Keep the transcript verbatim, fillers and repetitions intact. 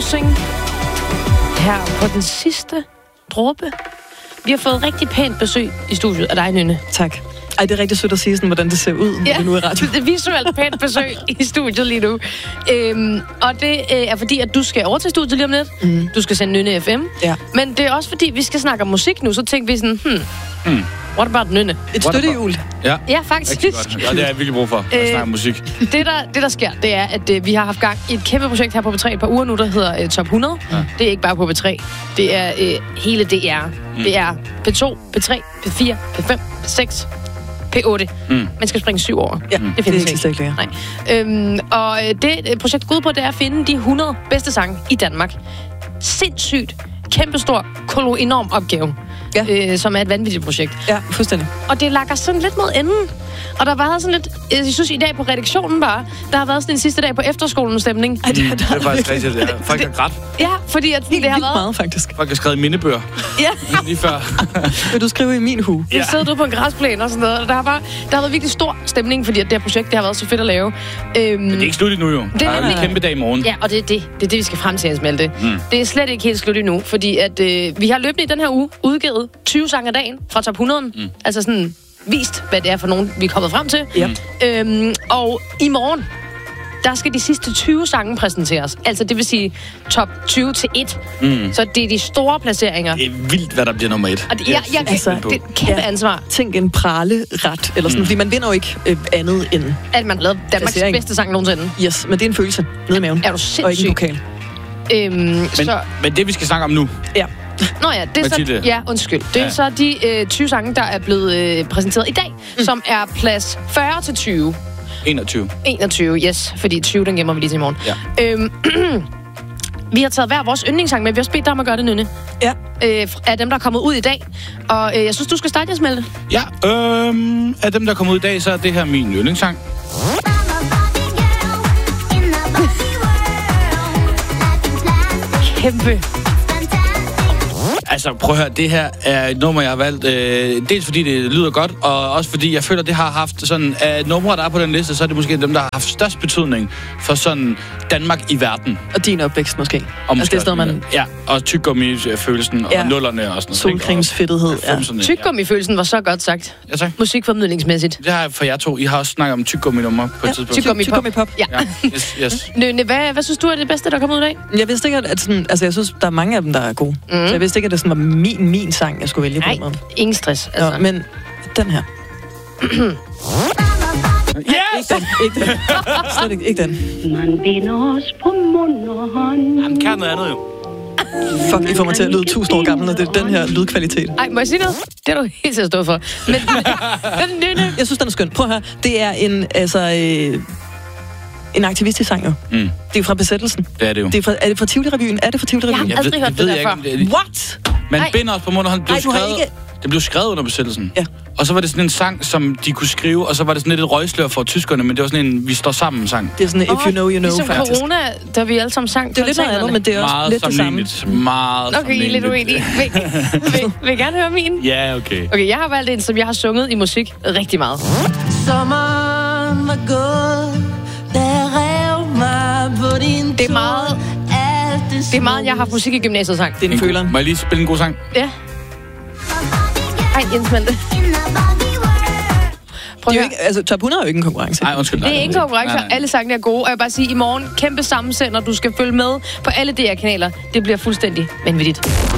Losing. Her på den sidste dråbe. Vi har fået rigtig pænt besøg i studiet af dig, Nynne. Tak. Ej, det er rigtig sødt at sige sådan, hvordan det ser ud, når ja, vi nu er radio. det er visuelt pænt besøg i studiet lige nu. Øhm, og det øh, er fordi, at du skal over til studiet lige om lidt. Mm. Du skal sende Nynne F M. Ja. Men det er også fordi, vi skal snakke om musik nu. Så tænkte vi sådan, hmm, hmm. what about Nynne? Et støttehjul. Ja, ja, faktisk. Ja, det er jeg virkelig brug for, at snakke om musik. Det der, det, der sker, det er, at øh, vi har haft gang i et kæmpe projekt her på P tre et par uger nu, der hedder øh, Top hundrede. Ja. Det er ikke bare på P tre. Det er øh, hele D R. Mm. Det er P to, P tre, P fire, P fem, P seks, P otte. Mm. Man skal springe syv år. Ja, det findes det er ikke. Nej. Øhm, og det projekt går ud på, det er at finde de hundrede bedste sange i Danmark. Sindssygt, kæmpestor, kolo enorm opgave. Ja. Øh, som er et vanvittigt projekt. Ja, fuldstændig. Og det lakker sådan lidt mod enden. Og der var sådan lidt, jeg synes i dag på redaktionen bare, der har været sådan en sidste dag på efterskolens stemning. Mm, det, det er faktisk rigtigt, ja. Folk har grædt. Ja, fordi at det har været... meget, faktisk. Folk har skrevet mindebøger. Ja. Lige før. Vil du skrive i min hue? Ja. Jeg sidder på en græsplæne og sådan noget, og der har, bare, der har været virkelig stor stemning, fordi at det her projekt, det har været så fedt at lave. Øhm, Men det er ikke slut endnu, jo. Det er en kæmpe dag i morgen. Ja, og det er det. Det er det, vi skal frem til, Malte. Mm. Det er slet ikke helt slut endnu, fordi at øh, vi har løbende i den her uge udgivet tyve sange af dagen fra top hundrede. Mm. Altså sådan vist, hvad det er for nogen, vi er kommet frem til. Yep. Øhm, og i morgen, der skal de sidste tyve sange præsenteres. Altså det vil sige top tyve til et. Mm. Så det er de store placeringer. Det er vildt, hvad der bliver nummer et. Og det, jeg, jeg, altså, det er et kæmpe ja, ansvar. Tænk en prale-ret, eller sådan, mm. fordi man vinder jo ikke øh, andet end... At man har lavet Danmarks placering. Bedste sang nogensinde. Yes, men det er en følelse nede i maven. Er du sindssyg? Og ikke en pokal. Øhm, men, så... men det, vi skal snakke om nu... Ja. Nå ja, det er så, ja, undskyld. Det er ja. så de øh, tyve sange, der er blevet øh, præsenteret i dag, mm. som er plads fyrre til tyve. enogtyve. enogtyve, yes. Fordi tyve, den gemmer vi lige til i morgen. Ja. Øhm, vi har taget hver vores yndlingssang med. Vi har bedt dig om at gøre det, Nynne. Ja. Øh, af dem, der er kommet ud i dag. Og øh, jeg synes, du skal starte, Jasmelde. Ja, øhm, af dem, der er kommet ud i dag, så er det her min yndlingssang. Kæmpe. Altså, prøv at høre, det her er et nummer, jeg har valgt. Øh, dels fordi det lyder godt, og også fordi jeg føler, det har haft sådan... Af numre, der er på den liste, så er det måske dem, der har haft størst betydning for sådan Danmark i verden. Og din opvækst måske. Og altså, det sted, man... Ja, og tyggegummi-følelsen, og ja. nullerne og sådan noget. Solcremesfedtethed, ja. Tyggegummi-følelsen var så godt sagt. Ja, tak. Musikformidlingsmæssigt. Det har jeg for jer to. I har også snakket om tyggegummi-nummer på et ja. tidspunkt. Tyggegummi-pop. Ja. ja. Yes, yes. Nynne, hvad, hvad synes du er det bedste, der er kommet ud i dag? Jeg vidste ikke, at sådan... Altså, jeg synes, der er mange af dem, der er gode. Mm. Så jeg vidste ikke, at det sådan var min, min sang, jeg skulle vælge på. Nej, ingen stress. Altså. Nå, men den her. Yes! Ikke den, ikke den. Slet ikke, ikke den. Man binder os på mund og hånd. Han kan noget andet jo. Fuck, I får mig til at lyde tusind år gammel, og det er den her lydkvalitet. Ej, må jeg sige noget? Det er du helt til at stå for. Men den Nynne... Jeg synes, den er skøn. Prøv at høre. Det er en, altså... Øh, en aktivistisk sang jo. Mm. Det er jo fra besættelsen. Det er det jo. Det er, fra, er det fra Tivoli-revyen? Er det fra Tivoli-revyen? Jeg har aldrig hørt det derfor. What? Man Ej. binder os på munden og hånd. Det blev skrevet, ikke... det blev skrevet under besættelsen. Ja. Og så var det sådan en sang, som de kunne skrive, og så var det sådan lidt et røgslør for tyskerne, men det var sådan en, vi står sammen sang. Det er sådan en, if you know, you know, ligesom faktisk. Ligesom corona, da vi alle sammen sang. Det er lidt noget andet, men det er også meget lidt det samme. Meget okay, I er lidt uenige. Vil, vil, vil I gerne høre min? Ja, okay. Okay, jeg har valgt en, som jeg har sunget i musik rigtig meget. Sommeren var gået, der rev mig på din det er meget, det er meget, jeg har haft musik i gymnasiet sang. Det er en føler. Må jeg lige spille en god sang? Ja. Ej, Jens Malte. Det er jo ikke, altså, top hundrede er jo ikke en konkurrence. Nej, undskyld. Det er ikke en konkurrence, alle sangene er gode. Og jeg vil bare sige, i morgen, kæmpe sammensender, du skal følge med på alle D R-kanaler. Det bliver fuldstændig vanvittigt.